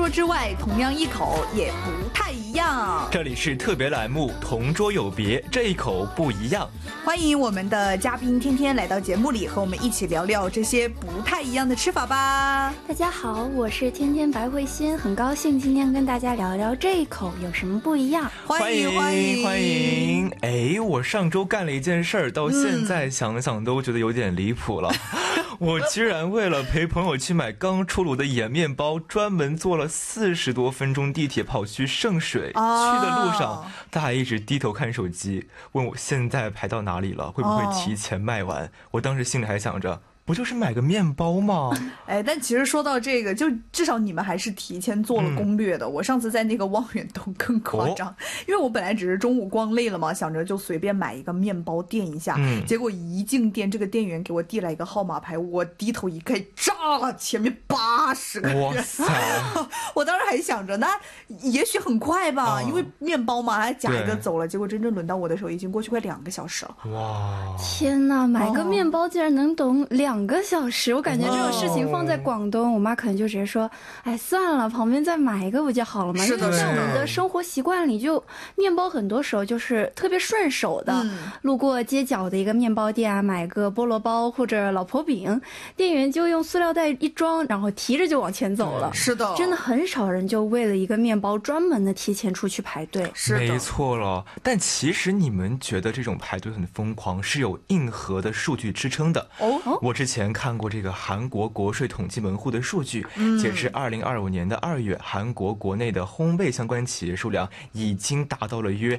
桌之外，同样一口也不太一样。 这里是特别栏目《同桌有别》，这一口不一样。 欢迎我们的嘉宾天天来到节目里，和我们一起聊聊这些不太一样的吃法吧。 大家好，我是天天白慧欣，很高兴今天跟大家聊聊这一口有什么不一样。 欢迎欢迎欢迎！哎，我上周干了一件事儿，到现在想想都觉得有点离谱了。我居然为了陪朋友去买刚出炉的盐面包，专门坐了40多分钟地铁跑去圣水。去的路上，他还一直低头看手机，问我现在排到哪里了，会不会提前卖完。我当时心里还想着，不就是买个面包吗？ 哎，但其实说到这个，就至少你们还是提前做了攻略的。我上次在那个望远洞更夸张，因为我本来只是中午逛累了嘛，想着就随便买一个面包垫一下，结果一进店，这个店员给我递来一个号码牌，我低头一看，炸了，前面80个人。 哇塞！ 我当时还想着，那也许很快吧，因为面包嘛，还夹一个走了。结果真正轮到我的时候，已经过去快2个小时了。 哇！ 天哪，买个面包竟然能等2个小时，我感觉这种事情放在广东，我妈可能就直接说，哎，算了，旁边再买一个不就好了吗？ 是的， 因为在我们的生活习惯里，就面包很多时候就是特别顺手的。路过街角的一个面包店啊，买个菠萝包或者老婆饼，店员就用塑料袋一装，然后提着就往前走了。 是的， 真的很少人就为了一个面包专门的提前出去排队。 是的， 没错了。但其实你们觉得这种排队很疯狂，是有硬核的数据支撑的。我之前看过这个韩国国税统计门户的数据，截至2025年的2月，韩国国内的烘焙相关企业数量已经达到了约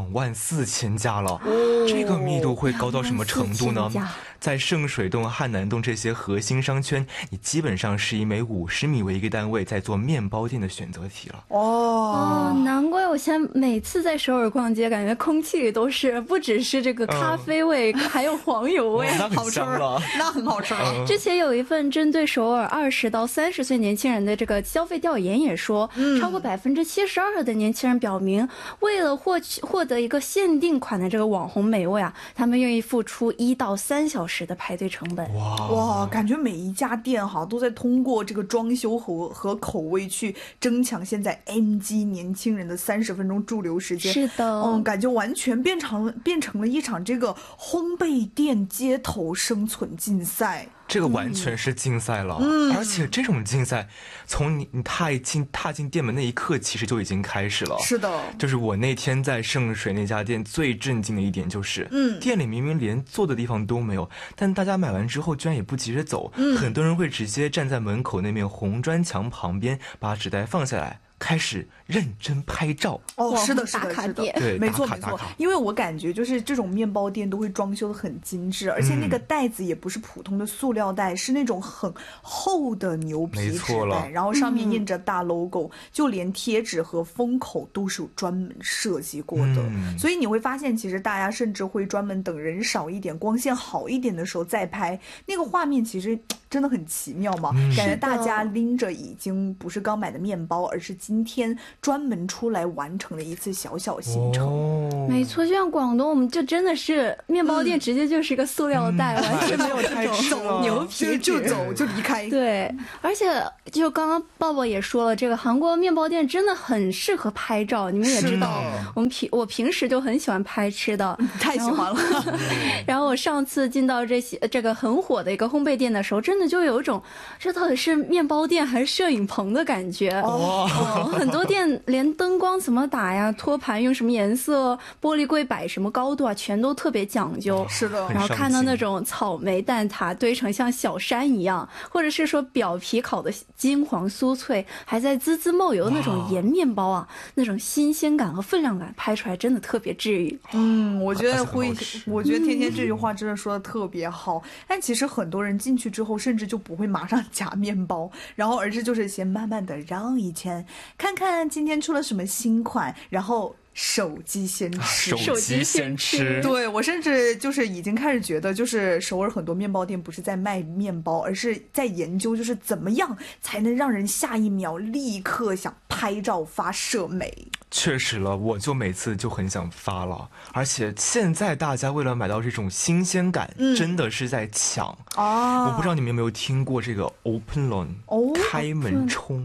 24000家了。这个密度会高到什么程度呢？在圣水洞、汉南洞这些核心商圈，你基本上是以每50米为一个单位在做面包店的选择题了。 难怪我现在每次在首尔逛街，感觉空气里都是不只是这个咖啡味，还有黄油味， 好吃了， 那很好吃了。 之前有一份针对首尔20到30岁年轻人的这个消费调研也说，超过72%的年轻人表明，为了获得一个限定款的这个网红美味啊，他们愿意付出1到3小时的排队成本。 哇，感觉每一家店哈都在通过这个装修和口味去争抢现在 MG 年轻人的30分钟驻留时间。 是的， 感觉完全变成了一场这个烘焙店街头生存竞赛。 这个完全是竞赛了，而且这种竞赛从你踏进店门那一刻其实就已经开始了。 是的， 就是我那天在圣水那家店最震惊的一点就是，店里明明连坐的地方都没有，但大家买完之后居然也不急着走，很多人会直接站在门口那面红砖墙旁边，把纸袋放下来，开始认真拍照。 是的， 对， 没错。因为我感觉就是这种面包店都会装修的很精致，而且那个袋子也不是普通的塑料袋，是那种很厚的牛皮纸袋，然后上面印着大 logo，就连贴纸和封口都是有专门设计过的。所以你会发现，其实大家甚至会专门等人少一点、光线好一点的时候再拍，那个画面其实真的很奇妙嘛。感觉大家拎着已经不是刚买的面包，而是今天专门出来完成了一次小小行程。 没错，就像广东，我们就真的是面包店直接就是一个塑料袋，完全没有那种牛皮就走就离开。 对，而且就刚刚抱抱也说了，这个韩国面包店真的很适合拍照。你们也知道，我平时就很喜欢拍吃的， 太喜欢了。 然后我上次进到这个很火的一个烘焙店的时候，真的就有一种这到底是面包店还是摄影棚的感觉。很多店连灯光怎么打呀，托盘用什么颜色，玻璃柜摆什么高度啊，全都特别讲究。 是的， 然后看到那种草莓蛋挞堆成像小山一样，或者是说表皮烤的金黄酥脆，还在滋滋冒油的那种盐面包啊，那种新鲜感和分量感拍出来真的特别治愈。 我觉得天天这句话真的说的特别好。但其实很多人进去之后，甚至就不会马上夹面包，然后而是就是先慢慢的绕一圈，看看今天出了什么新款，然后手机先吃。对，我甚至就是已经开始觉得，就是首尔很多面包店不是在卖面包，而是在研究就是怎么样才能让人下一秒立刻想拍照发社美。 确实了，我就每次就很想发了，而且现在大家为了买到这种新鲜感，真的是在抢。我不知道你们有没有听过这个 Open Run 开门冲。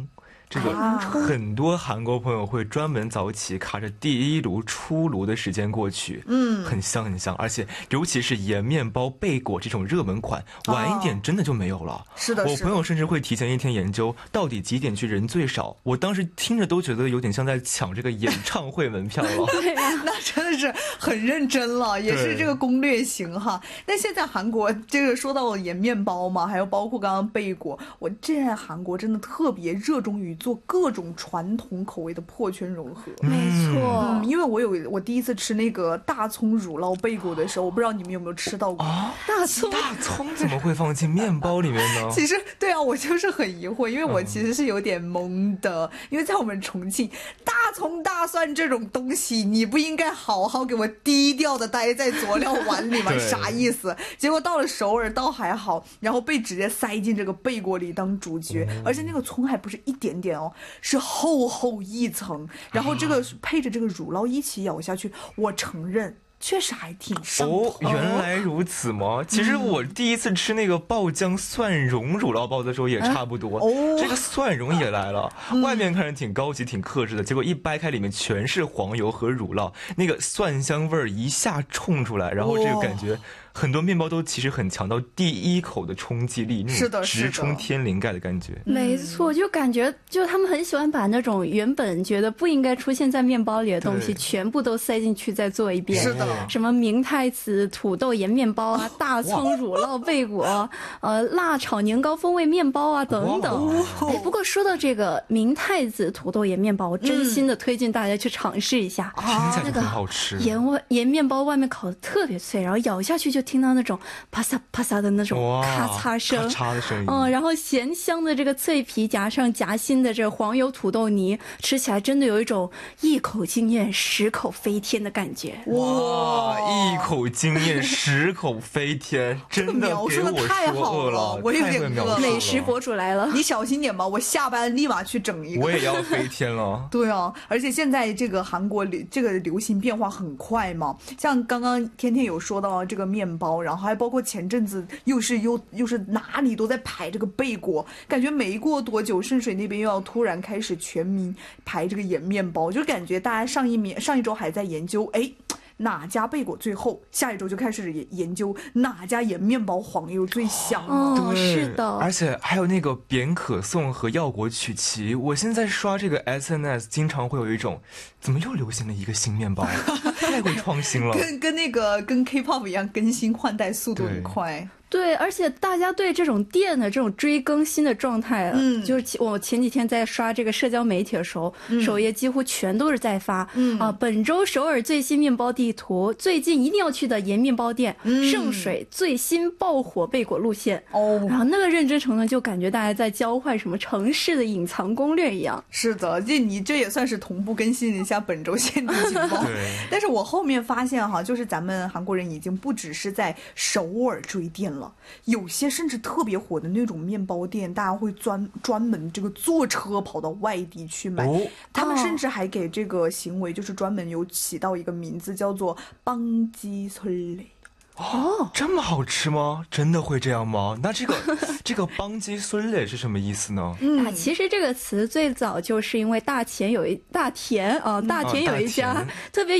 这个很多韩国朋友会专门早起卡着第一炉出炉的时间过去，很香很香，而且尤其是盐面包贝果这种热门款，晚一点真的就没有了。 是的， 我朋友甚至会提前一天研究到底几点去人最少，我当时听着都觉得有点像在抢这个演唱会门票了。 对呀，那真的是很认真了，也是这个攻略型哈。那现在韩国这个说到盐面包嘛，还有包括刚刚贝果，我这在韩国真的特别热衷于做各种传统口味的破圈融合。 没错， 因为我第一次吃那个大葱乳酪贝果的时候，我不知道你们有没有吃到过。 大葱怎么会放进面包里面呢？ 其实对啊，我就是很疑惑，因为我其实是有点懵的，因为在我们重庆，大葱大蒜这种东西，你不应该好好给我低调的待在佐料碗里吗？啥意思？结果到了首尔倒还好，然后被直接塞进这个贝果里当主角，而且那个葱还不是一点点哦，是厚厚一层，然后这个配着这个乳酪一起咬下去，我承认确实还挺上头。 原来如此吗？其实我第一次吃那个爆浆蒜蓉乳酪包的时候也差不多，这个蒜蓉也来了，外面看着挺高级挺克制的，结果一掰开里面全是黄油和乳酪，那个蒜香味儿一下冲出来，然后这个感觉很多面包都其实很强到第一口的冲击力，那种直冲天灵盖的感觉。 没错，就感觉就他们很喜欢把那种原本觉得不应该出现在面包里的东西全部都塞进去再做一遍。 是的， 什么明太子土豆盐面包啊，大葱乳酪贝果，辣炒年糕风味面包啊等等。不过说到这个明太子土豆盐面包，我真心的推荐大家去尝试一下。 听起来就很好吃。 盐面包外面烤的特别脆，然后咬下去就听到那种啪嚓啪嚓的那种咔嚓声， 咔嚓的声音。 然后咸香的这个脆皮夹上夹心的这个黄油土豆泥，吃起来真的有一种一口惊艳10口飞天的感觉。 哇，一口惊艳10口飞天，真的给我太好了，我有点饿。 美食博主来了， 你小心点吧，我下班立马去整一个。 我也要飞天了。 对啊，而且现在这个韩国这个流行变化很快嘛，像刚刚天天有说到这个面包，然后还包括前阵子又是哪里都在排这个贝果，感觉没过多久圣水那边又要突然开始全民排这个盐面包，就感觉大家上一周还在研究哪家贝果最后，下一周就开始研究哪家盐面包黄油最香。 是的， 而且还有那个扁可颂和药果曲奇，我现在刷这个 SNS 经常会有一种怎么又流行了一个新面包，太会创新了， 跟 K-pop 一样，更新换代速度很快。 对，而且大家对这种店的这种追更新的状态，就是我前几天在刷这个社交媒体的时候，首页几乎全都是在发本周首尔最新面包地图，最近一定要去的盐面包店，圣水最新爆火贝果路线。然后那个认真程度就感觉大家在交换什么城市的隐藏攻略一样。 是的，你这也算是同步更新一下本周限定情报。但是我后面发现就是咱们韩国人已经不只是在首尔追店了，有些甚至特别火的那种面包店，大家会专门这个坐车跑到外地去买，他们甚至还给这个行为就是专门有起到一个名字，叫做邦基설레。 这么好吃吗？真的会这样吗？那这个邦基孙类是什么意思呢？ 其实这个词最早就是因为大田有一家特别